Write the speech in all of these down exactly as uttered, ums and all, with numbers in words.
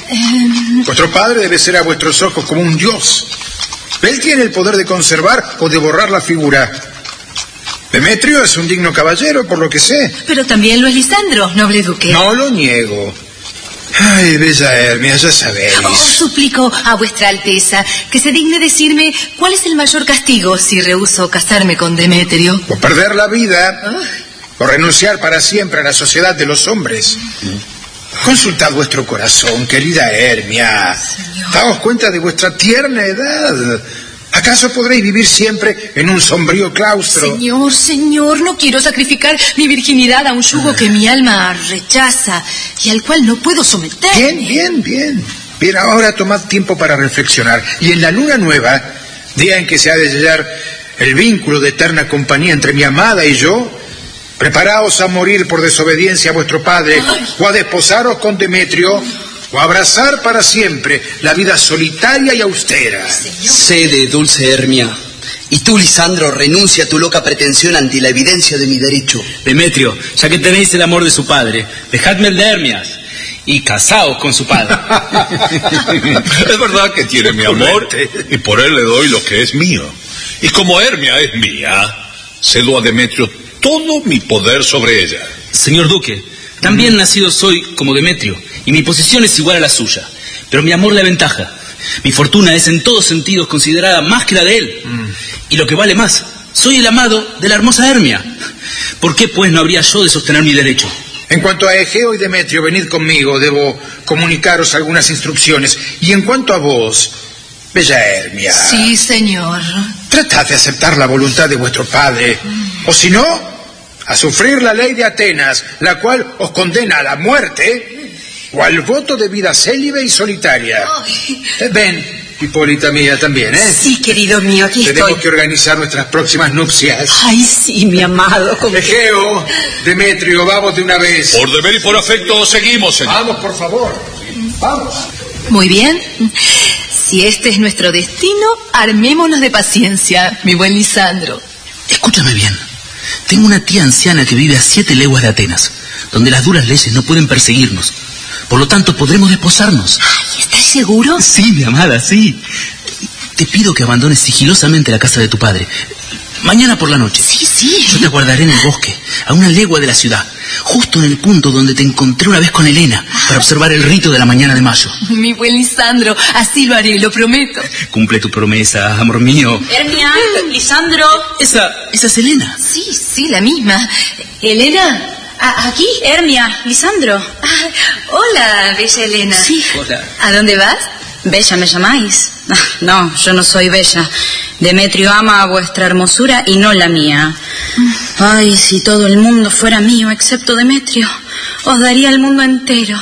Eh... Vuestro padre debe ser a vuestros ojos como un dios. Él tiene el poder de conservar o de borrar la figura. Demetrio es un digno caballero, por lo que sé. Pero también lo es Lisandro, noble duque. No lo niego. Ay, bella Hermia, ya sabéis. Oh, suplico a vuestra alteza que se digne decirme cuál es el mayor castigo si rehúso casarme con Demetrio. O perder la vida, oh. o renunciar para siempre a la sociedad de los hombres. Mm. Consultad vuestro corazón, querida Hermia. Señor. Daos cuenta de vuestra tierna edad. ¿Acaso podréis vivir siempre en un sombrío claustro? Señor, señor, no quiero sacrificar mi virginidad a un yugo ah. que mi alma rechaza y al cual no puedo someterme. Bien, bien, bien. Bien, ahora tomad tiempo para reflexionar. Y en la luna nueva, día en que se ha de sellar el vínculo de eterna compañía entre mi amada y yo, preparaos a morir por desobediencia a vuestro padre, Ay. o a desposaros con Demetrio, o abrazar para siempre la vida solitaria y austera. Señor. Cede, dulce Hermia. Y tú, Lisandro, renuncia a tu loca pretensión ante la evidencia de mi derecho. Demetrio, ya que tenéis el amor de su padre, dejadme el de Hermias y casaos con su padre. Es verdad que tiene mi amor y por él le doy lo que es mío. Y como Hermia es mía, cedo a Demetrio todo mi poder sobre ella. Señor duque, también mm. nacido soy como Demetrio, y mi posición es igual a la suya, pero mi amor le aventaja. Mi fortuna es en todos sentidos considerada más que la de él, mm. y lo que vale más, soy el amado de la hermosa Hermia. ¿Por qué pues no habría yo de sostener mi derecho? En cuanto a Egeo y Demetrio, venid conmigo, debo comunicaros algunas instrucciones. Y en cuanto a vos, bella Hermia... Sí, señor. Tratad de aceptar la voluntad de vuestro padre, mm. o si no, a sufrir la ley de Atenas, la cual os condena a la muerte o al voto de vida célibe y solitaria. Eh, ven, Hipólita mía, también, ¿eh? Sí, querido mío, aquí Tenemos estoy. que organizar nuestras próximas nupcias. Ay, sí, mi amado. Egeo, Demetrio, vamos de una vez. Por deber y por afecto seguimos, señor. Vamos, por favor. Vamos. Muy bien. Si este es nuestro destino, armémonos de paciencia, mi buen Lisandro. Escúchame bien. Tengo una tía anciana que vive a siete leguas de Atenas, donde las duras leyes no pueden perseguirnos. Por lo tanto, podremos desposarnos. Ay, ¿estás seguro? Sí, mi amada, sí. Te pido que abandones sigilosamente la casa de tu padre. Mañana por la noche. Sí, sí. Yo te aguardaré en el bosque, a una legua de la ciudad, justo en el punto donde te encontré una vez con Helena, para observar el rito de la mañana de mayo. Mi buen Lisandro, así lo haré, lo prometo. Cumple tu promesa, amor mío. Hermia, Lisandro. Esa, esa es Helena. Sí, sí, la misma. Helena. ¿A- ¿Aquí? Hermia, Lisandro. Ah, hola, bella Helena. Sí. Hola. ¿A dónde vas? ¿Bella me llamáis? No, yo no soy bella. Demetrio ama a vuestra hermosura y no la mía. Ay, si todo el mundo fuera mío excepto Demetrio, os daría el mundo entero.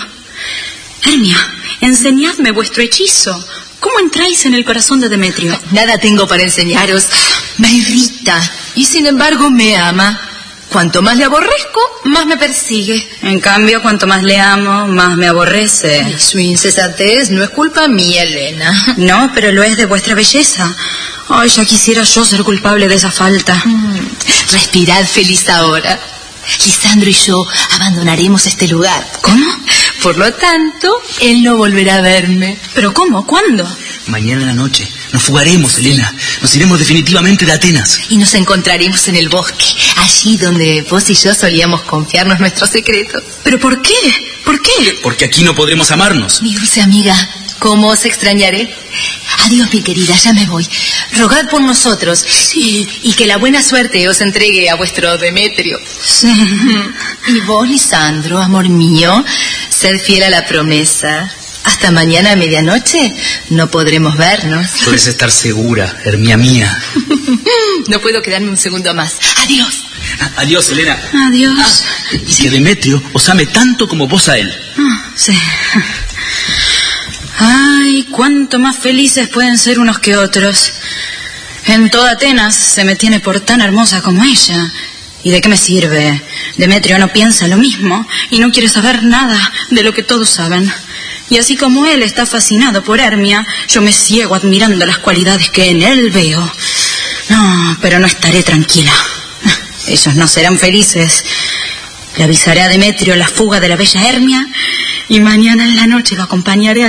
Hermia, enseñadme vuestro hechizo. ¿Cómo entráis en el corazón de Demetrio? Nada tengo para enseñaros. Me irrita y sin embargo me ama. Cuanto más le aborrezco, más me persigue. En cambio, cuanto más le amo, más me aborrece. Y su insensatez no es culpa mía, Helena. No, pero lo es de vuestra belleza. Ay, ya quisiera yo ser culpable de esa falta. Mm, respirad feliz ahora. Lisandro y yo abandonaremos este lugar. ¿Cómo? Por lo tanto, él no volverá a verme. ¿Pero cómo? ¿Cuándo? Mañana en la noche. Nos fugaremos, Helena. Nos iremos definitivamente de Atenas. Y nos encontraremos en el bosque, allí donde vos y yo solíamos confiarnos nuestros secretos. ¿Pero por qué? ¿Por qué? Porque aquí no podremos amarnos. Mi dulce amiga, ¿cómo os extrañaré? Adiós, mi querida, ya me voy. Rogad por nosotros. Sí. Y, y que la buena suerte os entregue a vuestro Demetrio. Sí. Y vos, Lisandro, amor mío, sed fiel a la promesa. Hasta mañana a medianoche no podremos vernos. Puedes estar segura, Hermia mía. No puedo quedarme un segundo más. Adiós. Adiós, Helena. Adiós. Ah, y que Demetrio os ame tanto como vos a él. Ah, sí. Ay, cuánto más felices pueden ser unos que otros. En toda Atenas se me tiene por tan hermosa como ella. ¿Y de qué me sirve? Demetrio no piensa lo mismo y no quiere saber nada de lo que todos saben. Y así como él está fascinado por Hermia, yo me ciego admirando las cualidades que en él veo. No, pero no estaré tranquila. Ellos no serán felices. Le avisaré a Demetrio la fuga de la bella Hermia y mañana en la noche lo acompañaré a